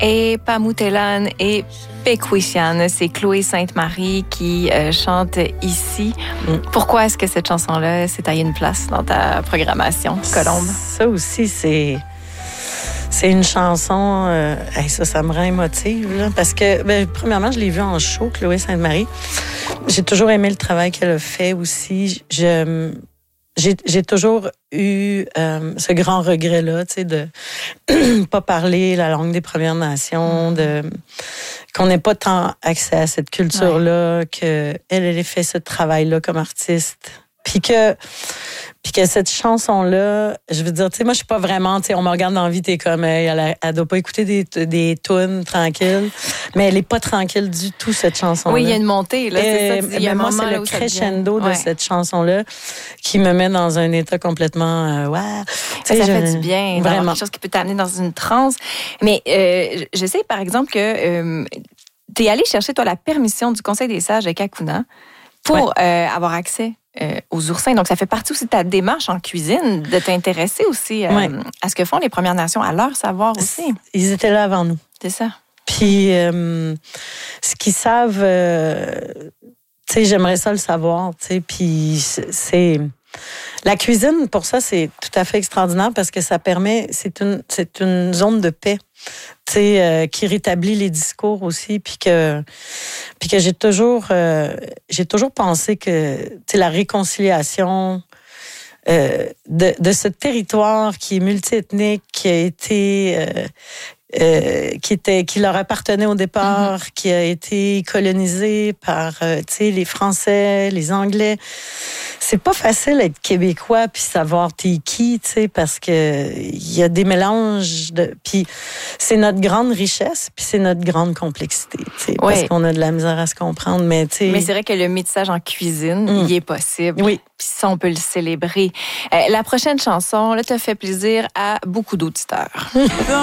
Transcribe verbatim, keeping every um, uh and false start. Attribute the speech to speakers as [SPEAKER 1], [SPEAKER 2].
[SPEAKER 1] et Pamutelan et Pequishan. C'est Chloé Sainte-Marie qui euh, chante ici. Mm. Pourquoi est-ce que cette chanson-là s'est taillée une place dans ta programmation, Colombe?
[SPEAKER 2] Ça aussi, c'est... C'est une chanson, euh, hey, ça, ça me rend émotive, là, parce que, ben, premièrement, je l'ai vue en show, Chloé Sainte-Marie. J'ai toujours aimé le travail qu'elle a fait aussi. Je, j'ai, j'ai toujours eu euh, ce grand regret-là, tu sais, de pas parler la langue des Premières Nations, de qu'on n'ait pas tant accès à cette culture-là, ouais. qu'elle, elle ait fait ce travail-là comme artiste. Puis que, puis que cette chanson-là, je veux dire, tu sais, moi, je suis pas vraiment, tu sais, on me regarde dans la vie, t'es comme, elle, elle doit pas écouter des, des tunes tranquilles, mais elle est pas tranquille du tout, cette chanson-là.
[SPEAKER 1] Oui, il y a une montée, là, c'est ça. Il y a un
[SPEAKER 2] moi,
[SPEAKER 1] moment
[SPEAKER 2] c'est
[SPEAKER 1] là
[SPEAKER 2] le
[SPEAKER 1] où ça
[SPEAKER 2] crescendo
[SPEAKER 1] devient...
[SPEAKER 2] de
[SPEAKER 1] ouais.
[SPEAKER 2] cette chanson-là qui me met dans un état complètement, euh, ouais.
[SPEAKER 1] Ça, ça
[SPEAKER 2] je,
[SPEAKER 1] fait du bien, vraiment. Quelque chose qui peut t'amener dans une transe. Mais euh, je sais, par exemple, que euh, t'es allé chercher, toi, la permission du Conseil des sages de Kakuna pour ouais. euh, avoir accès Euh, aux oursins. Donc, ça fait partie aussi de ta démarche en cuisine, de t'intéresser aussi euh, ouais. à ce que font les Premières Nations, à leur savoir aussi.
[SPEAKER 2] Ils étaient là avant nous.
[SPEAKER 1] C'est ça.
[SPEAKER 2] Puis, euh, ce qu'ils savent, euh, tu sais, j'aimerais ça le savoir, tu sais, puis c'est... La cuisine, pour ça, c'est tout à fait extraordinaire parce que ça permet, c'est une, c'est une zone de paix, tu sais, euh, qui rétablit les discours aussi, puis que, puis que j'ai toujours, euh, j'ai toujours pensé que, tu sais, la réconciliation euh, de, de ce territoire qui est multiethnique, qui a été, euh, euh, qui était, qui leur appartenait au départ, mm-hmm. qui a été colonisé par, euh, tu sais, les Français, les Anglais. C'est pas facile d'être québécois puis savoir t'es qui, tu sais, parce que il y a des mélanges de, puis c'est notre grande richesse puis c'est notre grande complexité, tu sais, ouais. parce qu'on a de la misère à se comprendre, mais tu sais.
[SPEAKER 1] Mais c'est vrai que le métissage en cuisine, mm. il est possible.
[SPEAKER 2] Oui.
[SPEAKER 1] Puis ça, on peut le célébrer. Euh, la prochaine chanson, là, te fait plaisir à beaucoup d'auditeurs.